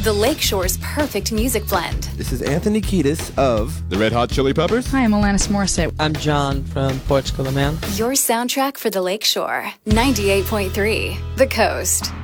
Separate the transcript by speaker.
Speaker 1: the Lakeshore's perfect music blend.
Speaker 2: This is Anthony Kiedis of
Speaker 3: The Red Hot Chili Peppers.
Speaker 4: Hi, I'm Alanis Morissette.
Speaker 5: I'm John from Portugal, Man.
Speaker 1: Your soundtrack for the Lakeshore. 98.3 The Coast.